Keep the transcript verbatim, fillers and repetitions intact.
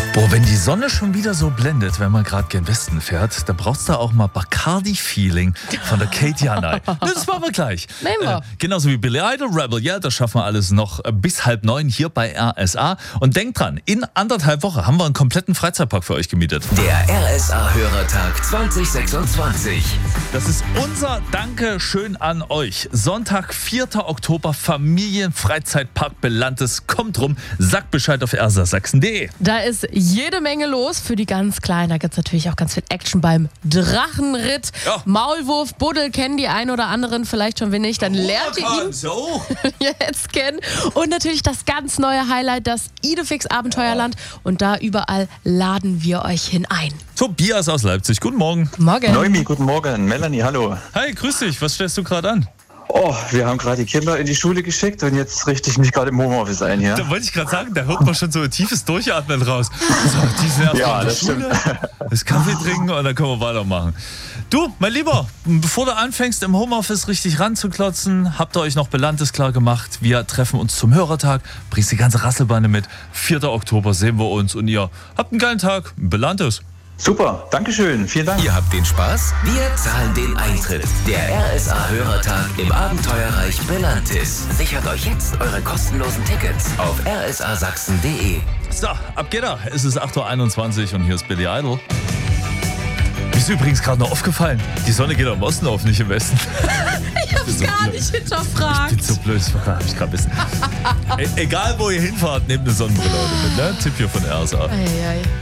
Boah, wenn die Sonne schon wieder so blendet, wenn man gerade gen Westen fährt, dann brauchst du auch mal Bacardi-Feeling von der Kate Janay. Das machen wir gleich. Nehmen wir. Äh, genauso wie Billy Idol, Rebel, ja, das schaffen wir alles noch bis halb neun hier bei R S A. Und denkt dran, in anderthalb Wochen haben wir einen kompletten Freizeitpark für euch gemietet. Der R S A-Hörertag zwanzig sechsundzwanzig. Das ist unser Dankeschön an euch. Sonntag, vierter Oktober, Familienfreizeitpark Belantes. Kommt rum, sagt Bescheid auf r s a sachsen punkt d e. Da ist jede Menge los für die ganz Kleinen. Da gibt es natürlich auch ganz viel Action beim Drachenritt. Ja. Maulwurf, Buddel kennen die ein oder anderen vielleicht schon, wenn nicht, dann lernt ihr ihn So. jetzt kennen. Und natürlich das ganz neue Highlight, das Idefix Abenteuerland. Und da überall laden wir euch hin ein. Tobias aus Leipzig, guten Morgen. Morgen. Noemi, guten Morgen. Melanie, hallo. Hi, grüß dich. Was stellst du gerade an? Oh, wir haben gerade die Kinder in die Schule geschickt und jetzt richte ich mich gerade im Homeoffice ein hier. Da wollte ich gerade sagen, da hört man schon so ein tiefes Durchatmen raus. So, die sind erst Ja, mal in der das Schule, das Kaffee trinken und dann können wir weitermachen. Du, mein Lieber, bevor du anfängst, im Homeoffice richtig ranzuklotzen, habt ihr euch noch Belantes klar gemacht. Wir treffen uns zum Hörertag, bringst die ganze Rasselbande mit. vierter Oktober sehen wir uns und ihr habt einen geilen Tag. Belantes. Super, Dankeschön, vielen Dank. Ihr habt den Spaß, wir zahlen den Eintritt. Der R S A-Hörertag im Abenteuerreich Belantis. Sichert euch jetzt eure kostenlosen Tickets auf r s a sachsen punkt d e. So, ab geht er. Es ist acht Uhr einundzwanzig und hier ist Billy Idol. Mir ist übrigens gerade noch aufgefallen, die Sonne geht am Osten auf, nicht im Westen. Ich hab's so gar blöd. nicht hinterfragt. Ich bin so blöd, das hab ich gerade wissen. E- egal wo ihr hinfahrt, nehmt eine Sonnenbrille heute mit, ne? Tipp hier von R S A. Ei, ei.